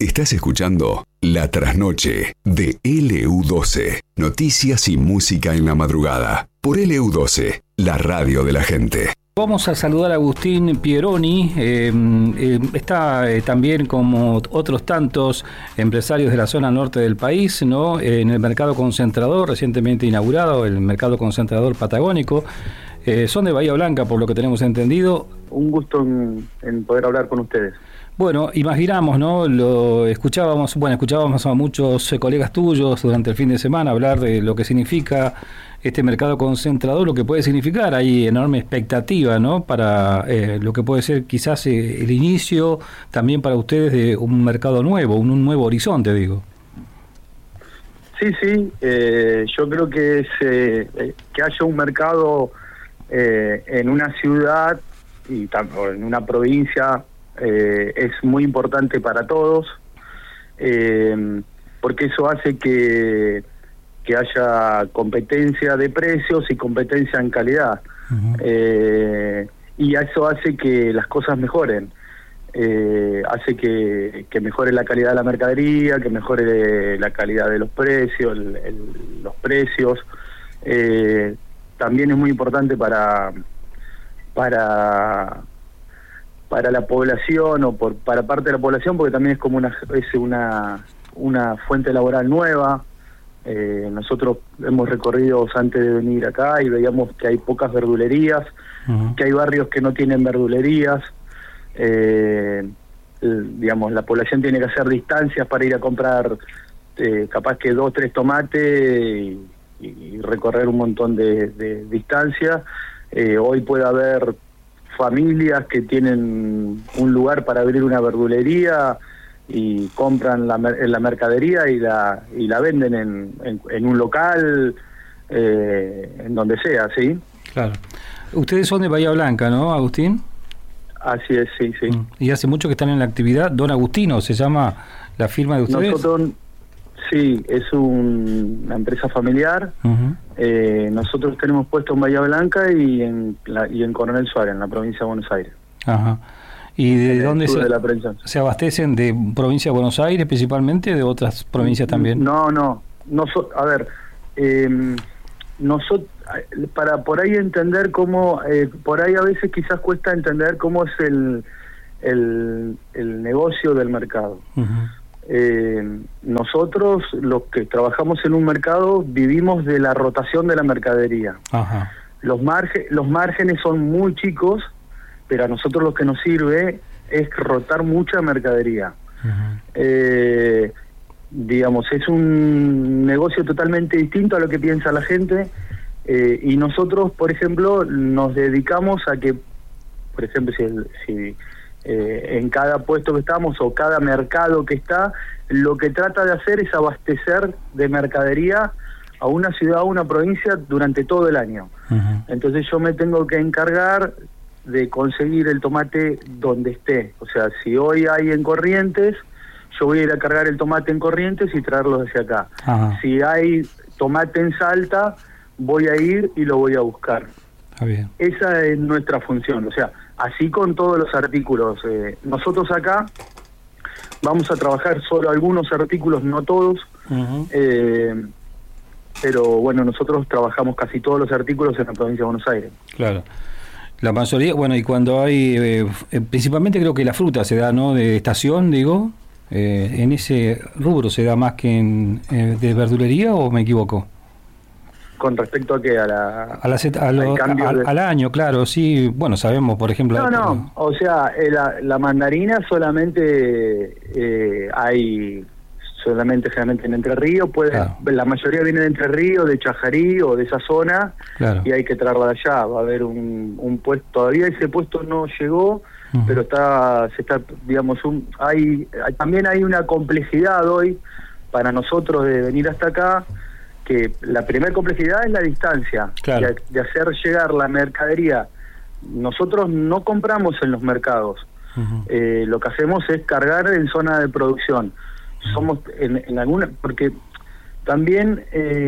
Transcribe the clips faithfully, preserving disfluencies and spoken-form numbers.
Estás escuchando La Trasnoche de L U doce. Noticias y música en la madrugada. Por L U doce, la radio de la gente. Vamos a saludar a Agustín Pieroni. Eh, eh, está eh, también, como otros tantos empresarios de la zona norte del país, ¿no? Eh, en el mercado concentrador, recientemente inaugurado, el mercado concentrador patagónico. Eh, son de Bahía Blanca, por lo que tenemos entendido. Un gusto en, en poder hablar con ustedes. Bueno, imaginamos, ¿no? Lo escuchábamos, bueno, escuchábamos a muchos colegas tuyos durante el fin de semana hablar de lo que significa este mercado concentrador, lo que puede significar. Hay enorme expectativa, ¿no? Para eh, lo que puede ser quizás eh, el inicio también para ustedes de un mercado nuevo, un, un nuevo horizonte, digo. Sí, sí, eh, yo creo que es eh, que haya un mercado eh, en una ciudad y o en una provincia. Eh, es muy importante para todos, eh, porque eso hace que, que haya competencia de precios y competencia en calidad. Uh-huh. eh, y eso hace que las cosas mejoren, eh, hace que, que mejore la calidad de la mercadería, que mejore la calidad de los precios, el, el, los precios. Eh, también es muy importante para para para la población o por para parte de la población, porque también es como una es una una fuente laboral nueva. Eh, nosotros hemos recorrido antes de venir acá y veíamos que hay pocas verdulerías, uh-huh. que hay barrios que no tienen verdulerías. Eh, el, digamos, la población tiene que hacer distancias para ir a comprar eh, capaz que dos, tres tomates y, y recorrer un montón de, de distancias. Eh, hoy puede haber familias que tienen un lugar para abrir una verdulería y compran la, la mercadería y la y la venden en, en, en un local, eh, en donde sea, ¿sí? Claro. Ustedes son de Bahía Blanca, ¿no, Agustín? Así es, sí, sí. ¿Y hace mucho que están en la actividad? Don Agustino, ¿se llama la firma de ustedes? Nosotros, sí, es un, una empresa familiar. Uh-huh. Eh, nosotros tenemos puesto en Bahía Blanca y en la, y en Coronel Suárez, en la provincia de Buenos Aires. Ajá. ¿Y de en dónde se, de la se abastecen? ¿De provincia de Buenos Aires principalmente? ¿De otras provincias también? No, no. no so, a ver, eh, nosotros, para por ahí entender cómo, eh, por ahí a veces quizás cuesta entender cómo es el, el, el negocio del mercado. Uh-huh. Eh, nosotros, los que trabajamos en un mercado, vivimos de la rotación de la mercadería. Ajá. Los, marge, los márgenes son muy chicos, pero a nosotros lo que nos sirve es rotar mucha mercadería. Uh-huh. Eh, digamos, es un negocio totalmente distinto a lo que piensa la gente, eh, y nosotros, por ejemplo, nos dedicamos a que, por ejemplo, si... si Eh, en cada puesto que estamos o cada mercado que está, lo que trata de hacer es abastecer de mercadería a una ciudad, a una provincia durante todo el año. Uh-huh. Entonces yo me tengo que encargar de conseguir el tomate donde esté. O sea, si hoy hay en Corrientes, yo voy a ir a cargar el tomate en Corrientes y traerlo hacia acá. Uh-huh. Si hay tomate en Salta, voy a ir y lo voy a buscar. Ah, bien. Esa es nuestra función, o sea, así con todos los artículos. Eh, nosotros acá vamos a trabajar solo algunos artículos, no todos, uh-huh. eh, pero bueno, nosotros trabajamos casi todos los artículos en la provincia de Buenos Aires. Claro. La mayoría, bueno, y cuando hay, eh, principalmente creo que la fruta se da, ¿no?, de estación, digo, eh, ¿en ese rubro se da más que en eh, de verdulería o me equivoco? ¿Con respecto a qué? A la, a la a lo, al, a, de... al año, claro, sí. Bueno, sabemos, por ejemplo... No, no, o sea, la, la mandarina solamente eh, hay, solamente generalmente en Entre Ríos, puede, claro. La mayoría viene de Entre Ríos, de Chajarí o de esa zona, claro. Y hay que traerla de allá. Va a haber un, un puesto, todavía ese puesto no llegó, uh-huh. Pero está, se está, digamos, un, hay, también hay una complejidad hoy para nosotros de venir hasta acá, que la primera complejidad es la distancia, claro. de, de hacer llegar la mercadería. Nosotros no compramos en los mercados, uh-huh. eh, lo que hacemos es cargar en zona de producción. Uh-huh. Somos en, en alguna, porque también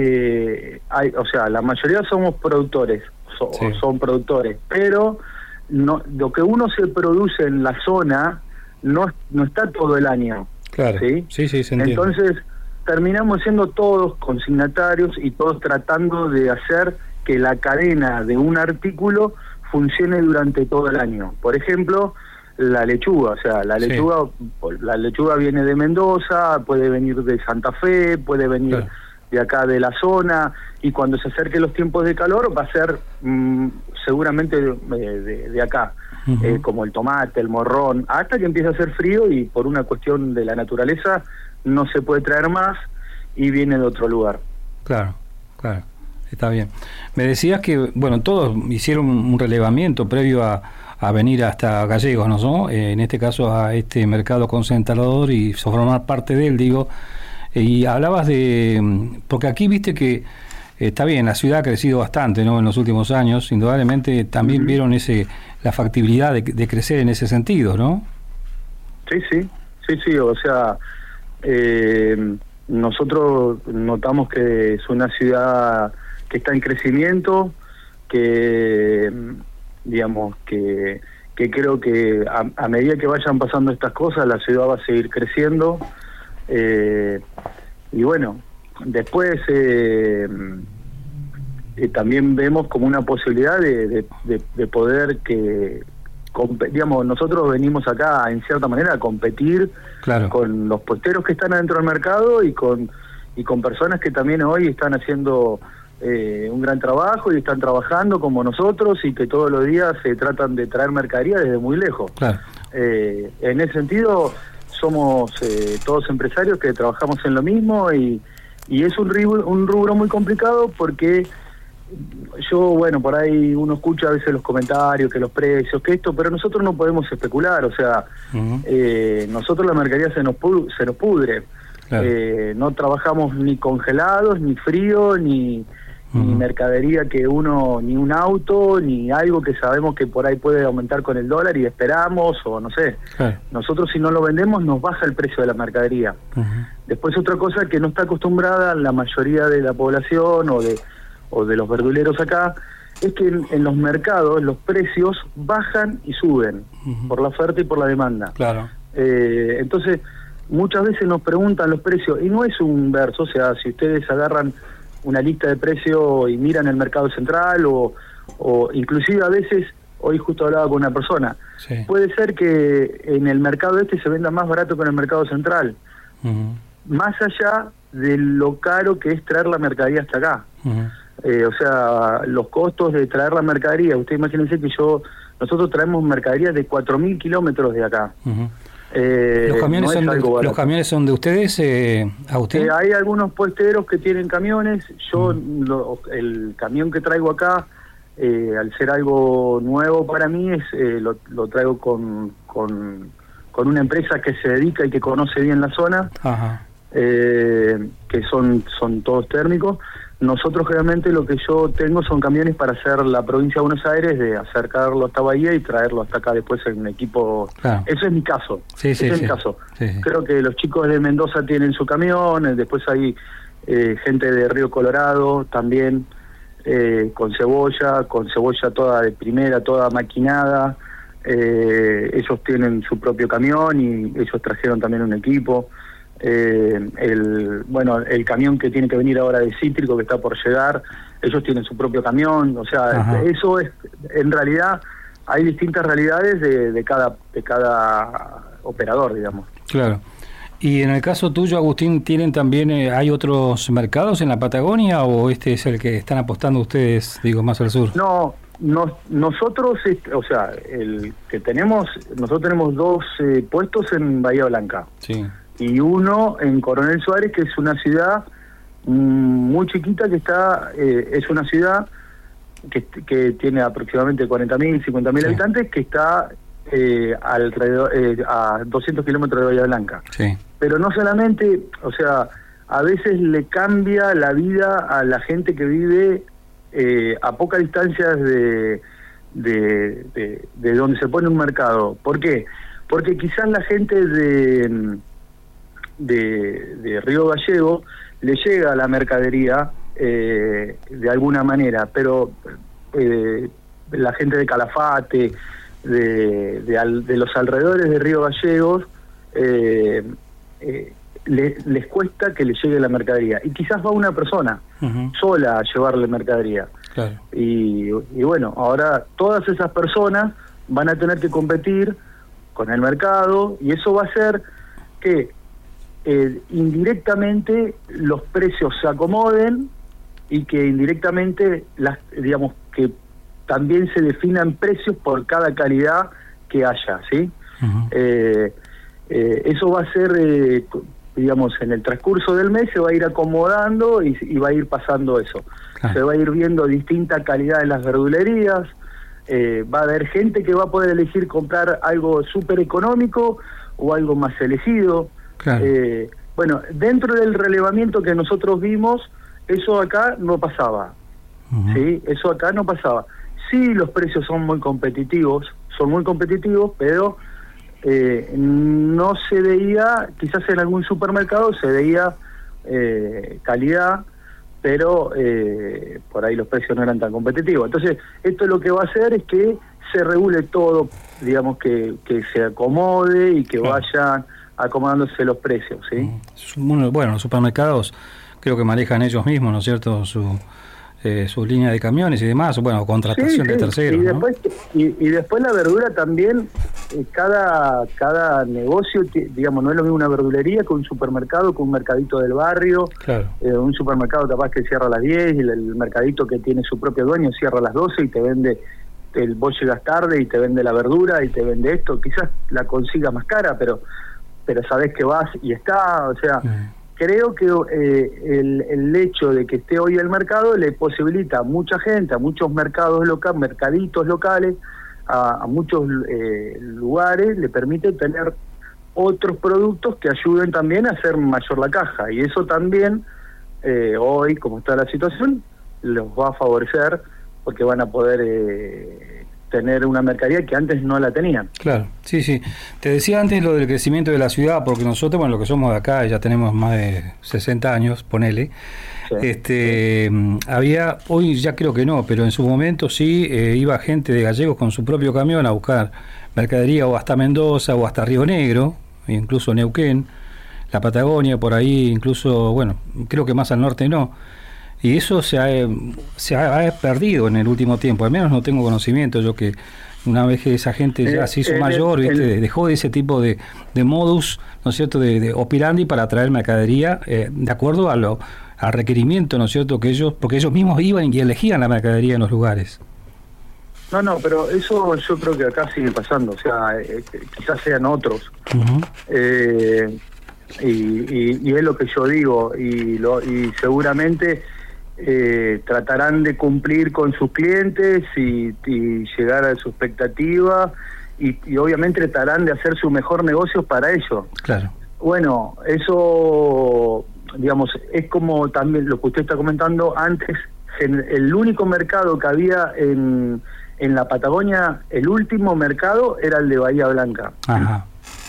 eh, hay, o sea, la mayoría somos productores, so, sí. son productores, pero no, lo que uno se produce en la zona no, no está todo el año. Claro. ¿sí? Sí, sí, se entiende. Entonces, terminamos siendo todos consignatarios y todos tratando de hacer que la cadena de un artículo funcione durante todo el año. Por ejemplo, la lechuga, o sea, la lechuga, sí. la lechuga viene de Mendoza, puede venir de Santa Fe, puede venir claro. de acá de la zona, y cuando se acerquen los tiempos de calor va a ser mmm, seguramente de, de, de acá, uh-huh. eh, como el tomate, el morrón, hasta que empiece a hacer frío y por una cuestión de la naturaleza no se puede traer más y viene de otro lugar. Claro, claro, está bien. Me decías que, bueno, todos hicieron un relevamiento previo a, a venir hasta Gallegos, ¿no? Eh, en este caso a este mercado concentrador y formar parte de él, digo. Eh, y hablabas de, porque aquí viste que eh, está bien, la ciudad ha crecido bastante, ¿no? En los últimos años, indudablemente también uh-huh. vieron ese la factibilidad de, de crecer en ese sentido, ¿no? Sí, sí, sí, sí, o sea... Eh, nosotros notamos que es una ciudad que está en crecimiento, que digamos que, que creo que a, a medida que vayan pasando estas cosas la ciudad va a seguir creciendo, eh, y bueno, después eh, eh, también vemos como una posibilidad de, de, de, de poder que digamos, nosotros venimos acá en cierta manera a competir claro. con los puesteros que están adentro del mercado y con y con personas que también hoy están haciendo eh, un gran trabajo y están trabajando como nosotros y que todos los días se tratan de traer mercadería desde muy lejos. Claro. Eh, en ese sentido somos eh, todos empresarios que trabajamos en lo mismo y, y es un rubro, un rubro muy complicado porque yo, bueno, por ahí uno escucha a veces los comentarios, que los precios, que esto, pero nosotros no podemos especular, o sea, uh-huh. eh, nosotros la mercadería se nos pudre, se nos pudre. Claro. Eh, no trabajamos ni congelados, ni frío, ni, uh-huh. ni mercadería que uno, ni un auto, ni algo que sabemos que por ahí puede aumentar con el dólar y esperamos, o no sé. Claro. Nosotros si no lo vendemos nos baja el precio de la mercadería. Uh-huh. Después otra cosa que no está acostumbrada la mayoría de la población o de o de los verduleros acá, es que en, en los mercados los precios bajan y suben, uh-huh. por la oferta y por la demanda. Claro. Eh, entonces, muchas veces nos preguntan los precios, y no es un verso, o sea, si ustedes agarran una lista de precios y miran el mercado central, o, o inclusive a veces, hoy justo hablaba con una persona, sí. puede ser que en el mercado este se venda más barato que en el mercado central, uh-huh. más allá de lo caro que es traer la mercadería hasta acá. Uh-huh. Eh, o sea, los costos de traer la mercadería, ustedes imagínense que yo nosotros traemos mercadería de cuatro mil kilómetros de acá. Uh-huh. eh, ¿Los, camiones no son de, ¿Los camiones son de ustedes, eh, Agustín? Eh, hay algunos puesteros que tienen camiones, yo uh-huh. lo, el camión que traigo acá, eh, al ser algo nuevo para mí, es eh, lo, lo traigo con, con, con una empresa que se dedica y que conoce bien la zona, uh-huh. eh, que son, son todos térmicos. Nosotros generalmente lo que yo tengo son camiones para hacer la provincia de Buenos Aires, de acercarlo hasta Bahía y traerlo hasta acá después en equipo. Claro. Eso es mi caso. Sí, sí, Ese sí. es mi caso. Sí, sí. Creo que los chicos de Mendoza tienen su camión, después hay eh, gente de Río Colorado también, eh, con cebolla, con cebolla toda de primera, toda maquinada. Eh, ellos tienen su propio camión y ellos trajeron también un equipo. Eh, el bueno el camión que tiene que venir ahora de Cítrico, que está por llegar, ellos tienen su propio camión, o sea, Ajá. eso es, en realidad hay distintas realidades de, de cada de cada operador, digamos. Claro. Y en el caso tuyo, Agustín, ¿tienen también, eh, hay otros mercados en la Patagonia o este es el que están apostando ustedes, digo, más al sur? No, no nosotros, o sea, el que tenemos, nosotros tenemos dos eh, puestos en Bahía Blanca. Sí. Y uno en Coronel Suárez, que es una ciudad mmm, muy chiquita, que está eh, es una ciudad que, que tiene aproximadamente cuarenta mil, cincuenta mil sí. habitantes, que está eh, alrededor eh, a doscientos kilómetros de Bahía Blanca. Sí. Pero no solamente, o sea, a veces le cambia la vida a la gente que vive eh, a pocas distancias de, de, de, de donde se pone un mercado. ¿Por qué? Porque quizás la gente de... De, de Río Gallego le llega la mercadería eh, de alguna manera, pero eh, la gente de Calafate, de, de, al, de los alrededores de Río Gallegos, eh, eh, le, les cuesta que les llegue la mercadería. Y quizás va una persona uh-huh. sola a llevarle mercadería. Claro. Y, y bueno, ahora todas esas personas van a tener que competir con el mercado, y eso va a hacer que eh, indirectamente los precios se acomoden, y que indirectamente, las, digamos, que también se definan precios por cada calidad que haya, ¿sí? Uh-huh. eh, eh, eso va a ser, eh, digamos, en el transcurso del mes se va a ir acomodando y, y va a ir pasando eso. Claro. Se va a ir viendo distinta calidad en las verdulerías, eh, va a haber gente que va a poder elegir comprar algo súper económico o algo más elegido. Claro. Eh, bueno, dentro del relevamiento que nosotros vimos, eso acá no pasaba. Uh-huh. ¿Sí? Eso acá no pasaba. Sí, los precios son muy competitivos, son muy competitivos, pero eh, no se veía, quizás en algún supermercado se veía eh, calidad, pero eh, por ahí los precios no eran tan competitivos. Entonces, esto lo que va a hacer es que se regule todo, digamos, que, que se acomode y que claro. vayan acomodándose los precios, ¿sí? Bueno, los supermercados creo que manejan ellos mismos, ¿no es cierto?, su... Eh, su línea de camiones y demás, bueno, contratación sí, sí. de terceros. Y después, ¿no? y, y después la verdura también, eh, cada cada negocio, digamos, no es lo mismo una verdulería que un supermercado, que un mercadito del barrio, claro. eh, un supermercado capaz que cierra a las diez, y el, el mercadito que tiene su propio dueño cierra a las doce y te vende, el, vos llegas tarde y te vende la verdura y te vende esto, quizás la consigas más cara, pero pero sabés que vas y está, o sea... Mm. Creo que eh, el, el hecho de que esté hoy el mercado le posibilita a mucha gente, a muchos mercados locales, mercaditos locales, a, a muchos eh, lugares, le permite tener otros productos que ayuden también a hacer mayor la caja. Y eso también, eh, hoy, como está la situación, los va a favorecer porque van a poder... Eh, tener una mercadería que antes no la tenían. Claro, sí, sí. Te decía antes lo del crecimiento de la ciudad, porque nosotros, bueno, lo que somos de acá, ya tenemos más de sesenta años, ponele, sí. este sí. había, hoy ya creo que no, pero en su momento sí, eh, iba gente de Gallegos con su propio camión a buscar mercadería o hasta Mendoza o hasta Río Negro, incluso Neuquén, la Patagonia, por ahí, incluso, bueno, creo que más al norte no. Y eso se ha, se ha perdido en el último tiempo, al menos no tengo conocimiento, yo que una vez que esa gente ya se hizo el, mayor, el, ¿viste? El, dejó de ese tipo de, de modus, ¿no es cierto?, de, de operandi para traer mercadería, eh, de acuerdo a lo, al requerimiento, ¿no es cierto?, que ellos, porque ellos mismos iban y elegían la mercadería en los lugares. No, no, pero eso yo creo que acá sigue pasando, o sea, eh, quizás sean otros. Uh-huh. eh, y, y, y es lo que yo digo, y, lo, y seguramente... Eh, tratarán de cumplir con sus clientes y, y llegar a su expectativa y, y obviamente tratarán de hacer su mejor negocio para ello. Claro. Bueno, eso, digamos, es como también lo que usted está comentando antes, el único mercado que había en, en la Patagonia, el último mercado era el de Bahía Blanca. Ajá.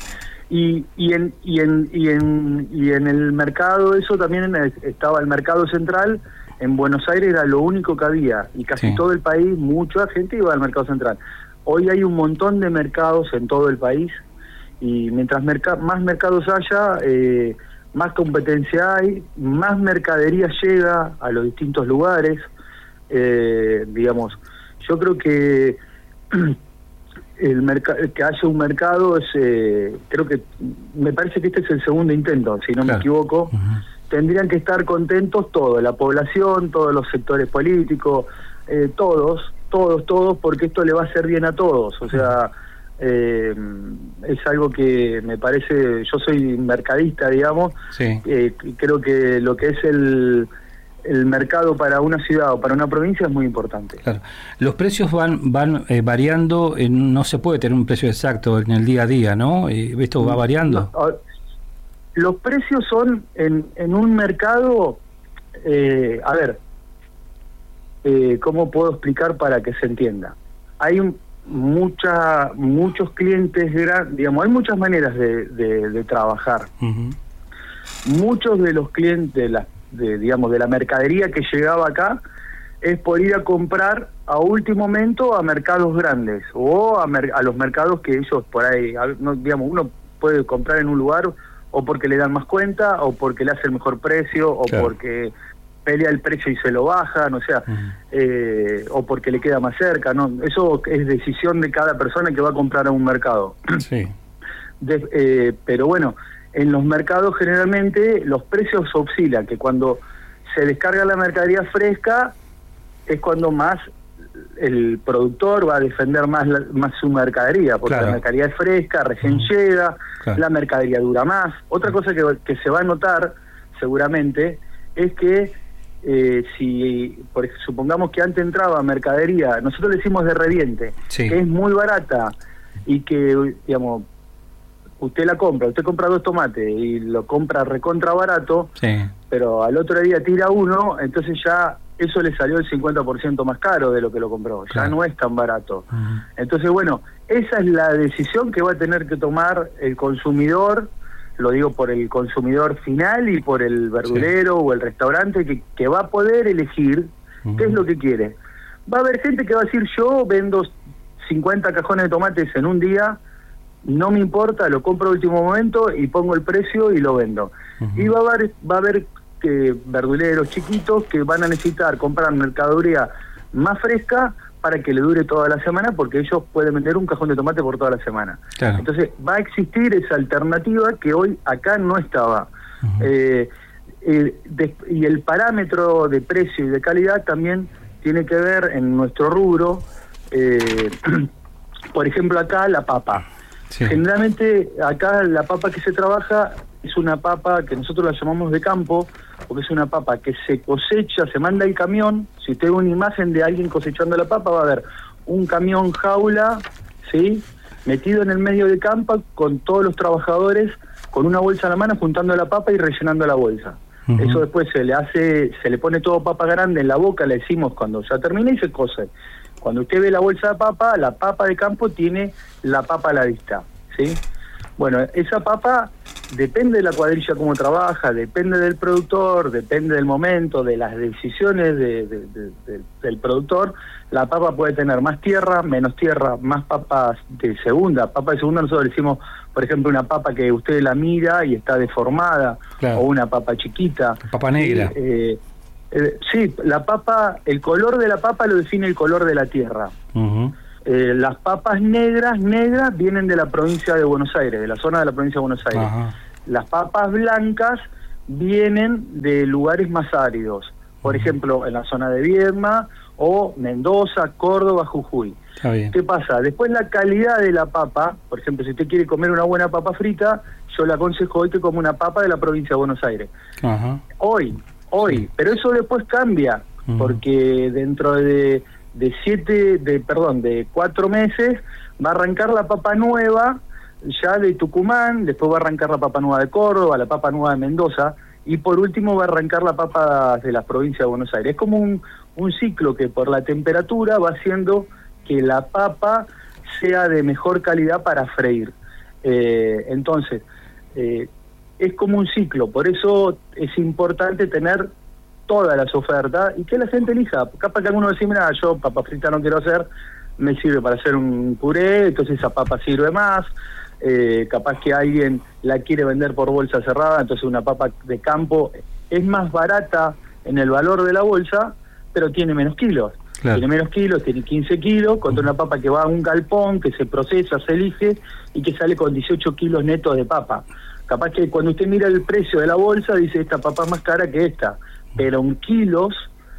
Y, y, en, y, en, y, en, y en el mercado, eso también estaba el mercado central. En Buenos Aires era lo único que había, y casi sí. todo el país, mucha gente iba al mercado central. Hoy hay un montón de mercados en todo el país, y mientras merc- más mercados haya, eh, más competencia hay, más mercadería llega a los distintos lugares. Eh, digamos, yo creo que el merc- que haya un mercado es, eh, creo que, me parece que este es el segundo intento, si no claro. me equivoco. Uh-huh. Tendrían que estar contentos todos, la población, todos los sectores políticos, eh, todos, todos, todos, porque esto le va a hacer bien a todos. O sea, eh, es algo que me parece, yo soy mercadista, digamos, sí. eh, creo que lo que es el, el mercado para una ciudad o para una provincia es muy importante. Claro. Los precios van van eh, variando, eh, no se puede tener un precio exacto en el día a día, ¿no? Eh, ¿Esto va variando? No, no, los precios son en, en un mercado, eh, a ver, eh, ¿cómo puedo explicar para que se entienda? Hay un, mucha, muchos clientes, digamos, hay muchas maneras de, de, de trabajar. Uh-huh. Muchos de los clientes, de la, de, digamos, de la mercadería que llegaba acá, es por ir a comprar a último momento a mercados grandes, o a, mer- a los mercados que ellos por ahí, no, digamos, uno puede comprar en un lugar o porque le dan más cuenta, o porque le hace el mejor precio, o claro. porque pelea el precio y se lo bajan, o sea, uh-huh. eh, o porque le queda más cerca, ¿no? Eso es decisión de cada persona que va a comprar a un mercado. Sí. De, eh, pero bueno, en los mercados generalmente los precios oscilan, que cuando se descarga la mercadería fresca es cuando más el productor va a defender más la, más su mercadería, porque claro. la mercadería es fresca, recién uh-huh. llega, claro. la mercadería dura más. Otra uh-huh. cosa que, que se va a notar seguramente es que eh, si por, supongamos que antes entraba mercadería, nosotros le decimos de reviente, sí. que es muy barata y que, digamos, usted la compra, usted compra dos tomates y lo compra recontra barato, sí. pero al otro día tira uno, entonces ya eso le salió el cincuenta por ciento más caro de lo que lo compró, ya claro. no es tan barato. Uh-huh. Entonces, bueno, esa es la decisión que va a tener que tomar el consumidor, lo digo por el consumidor final y por el verdulero sí. o el restaurante que, que va a poder elegir uh-huh. qué es lo que quiere. Va a haber gente que va a decir, yo vendo cincuenta cajones de tomates en un día, no me importa, lo compro a último momento y pongo el precio y lo vendo. Uh-huh. Y va a haber, va a haber que verduleros chiquitos que van a necesitar comprar mercadería más fresca para que le dure toda la semana, porque ellos pueden vender un cajón de tomate por toda la semana. Claro. Entonces va a existir esa alternativa que hoy acá no estaba. Uh-huh. eh, eh, de, y el parámetro de precio y de calidad también tiene que ver en nuestro rubro. Eh, por ejemplo, acá la papa. Sí. Generalmente acá la papa que se trabaja es una papa que nosotros la llamamos de campo, porque es una papa que se cosecha, se manda el camión. Si usted ve una imagen de alguien cosechando la papa, va a ver un camión jaula, ¿sí?, metido en el medio de campo con todos los trabajadores con una bolsa en la mano juntando la papa y rellenando la bolsa. Uh-huh. Eso después se le hace, se le pone todo papa grande en la boca, le decimos cuando ya termina y se cose. Cuando usted ve la bolsa de papa, la papa de campo tiene la papa a la vista, ¿sí? Bueno, esa papa depende de la cuadrilla cómo trabaja, depende del productor, depende del momento, de las decisiones de, de, de, de, del productor. La papa puede tener más tierra, menos tierra, más papas de segunda. Papa de segunda nosotros decimos, por ejemplo, una papa que usted la mira y está deformada, claro. o una papa chiquita. Papa negra. Eh, eh, sí, la papa, el color de la papa lo define el color de la tierra. Uh-huh. Eh, las papas negras, negras, vienen de la provincia de Buenos Aires, de la zona de la provincia de Buenos Aires. Ajá. Las papas blancas vienen de lugares más áridos, por uh-huh. ejemplo, en la zona de Viedma o Mendoza, Córdoba, Jujuy. ¿Qué pasa? Después la calidad de la papa, por ejemplo, si usted quiere comer una buena papa frita, yo le aconsejo hoy que coma una papa de la provincia de Buenos Aires. Ajá. Hoy, hoy, sí. Pero eso después cambia, uh-huh. porque dentro de... de siete, de perdón, de cuatro meses va a arrancar la papa nueva ya de Tucumán, después va a arrancar la papa nueva de Córdoba, la papa nueva de Mendoza y por último va a arrancar la papa de la provincia de Buenos Aires. Es como un, un ciclo que por la temperatura va haciendo que la papa sea de mejor calidad para freír. Eh, entonces, eh, es como un ciclo, por eso es importante tener todas las ofertas y que la gente elija. Capaz que alguno dice, mira, yo papa frita no quiero hacer, me sirve para hacer un puré, entonces esa papa sirve más. Eh, capaz que alguien la quiere vender por bolsa cerrada, entonces una papa de campo es más barata en el valor de la bolsa, pero tiene menos kilos. Claro. Tiene menos kilos, tiene quince kilos, contra una papa que va a un galpón, que se procesa, se elige y que sale con dieciocho kilos netos de papa. Capaz que cuando usted mira el precio de la bolsa, dice, esta papa es más cara que esta, pero en kilos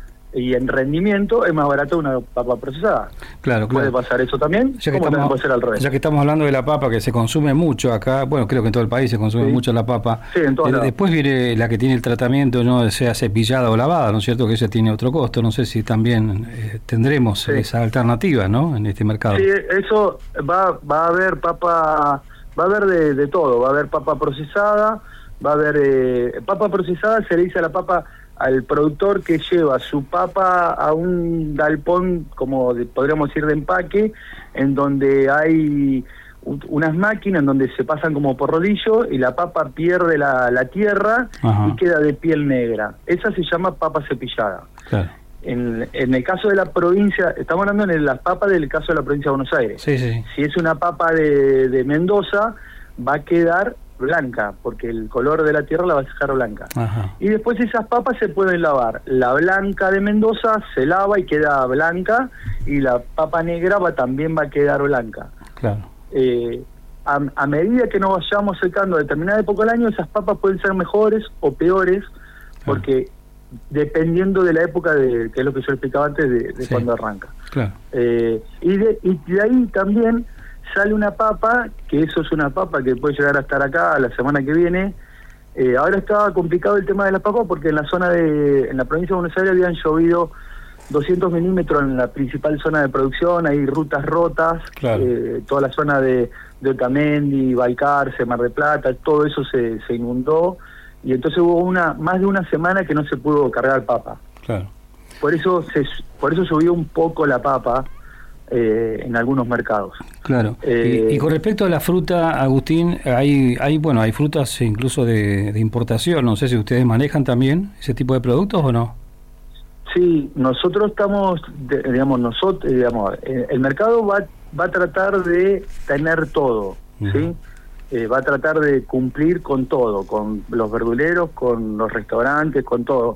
y en rendimiento es más barato una papa procesada. Claro, claro. ¿Puede pasar eso también? Ya que, ¿Cómo estamos, puede ser al revés? Ya que estamos hablando de la papa, que se consume mucho acá, bueno, creo que en todo el país se consume sí. mucho la papa. Sí, en todos eh, lados. Después viene la que tiene el tratamiento, no sea cepillada o lavada, ¿no es cierto? Que esa tiene otro costo. No sé si también eh, tendremos sí. esa alternativa, ¿no? En este mercado. Sí, eso va, va a haber papa, va a haber de, de todo. Va a haber papa procesada, va a haber... Eh, papa procesada se le dice a la papa... al productor que lleva su papa a un galpón, como de, podríamos decir de empaque, en donde hay un, unas máquinas en donde se pasan como por rodillo y la papa pierde la, la tierra Ajá. y queda de piel negra. Esa se llama papa cepillada. Claro. En, en el caso de la provincia, estamos hablando en las papas del caso de la provincia de Buenos Aires. Sí, sí. Si es una papa de, de Mendoza, va a quedar blanca, porque el color de la tierra la va a dejar blanca. Ajá. Y después esas papas se pueden lavar. La blanca de Mendoza se lava y queda blanca, y la papa negra va, también va a quedar blanca. Claro. Eh, a, a medida que nos vayamos secando a determinada época del año, esas papas pueden ser mejores o peores, porque claro, dependiendo de la época, de que es lo que yo explicaba antes, de, de sí, cuando arranca. Claro. Eh, y, de, y de ahí también sale una papa, que eso es una papa que puede llegar a estar acá la semana que viene. Eh, ahora estaba complicado el tema de las papas, porque en la zona de, en la provincia de Buenos Aires habían llovido doscientos milímetros en la principal zona de producción, hay rutas rotas, claro, eh, toda la zona de, de Otamendi, Balcarce, Mar del Plata, todo eso se, se inundó, y entonces hubo una más de una semana que no se pudo cargar papa. Claro. Por eso se, por eso subió un poco la papa eh, en algunos mercados. Claro. Eh, y, y con respecto a la fruta, Agustín, hay, hay bueno, hay frutas incluso de, de importación. No sé si ustedes manejan también ese tipo de productos o no. Sí, nosotros estamos, digamos, nosotros, digamos, el mercado va, va a tratar de tener todo, uh-huh, ¿sí? Eh, va a tratar de cumplir con todo, con los verduleros, con los restaurantes, con todo.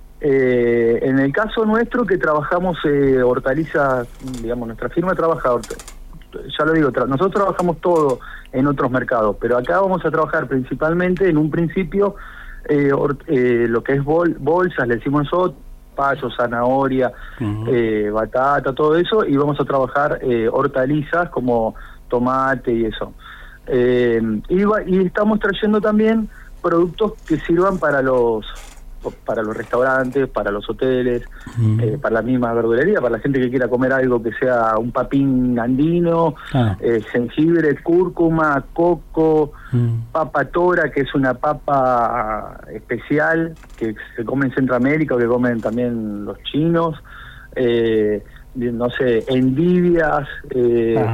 Eh, en el caso nuestro, que trabajamos eh, hortalizas, digamos, nuestra firma trabaja, ya lo digo, tra- nosotros trabajamos todo en otros mercados, pero acá vamos a trabajar principalmente, en un principio, eh, or- eh, lo que es bol- bolsas, le decimos nosotros, payo, zanahoria, uh-huh, eh, batata, todo eso, y vamos a trabajar eh, hortalizas como tomate y eso. Eh, y, va, y estamos trayendo también productos que sirvan para los para los restaurantes, para los hoteles, uh-huh, eh, para la misma verdulería, para la gente que quiera comer algo que sea un papín andino, ah, eh, jengibre, cúrcuma, coco, uh-huh, papa tora, que es una papa especial que se come en Centroamérica o que comen también los chinos, eh, no sé, endivias, eh, ah.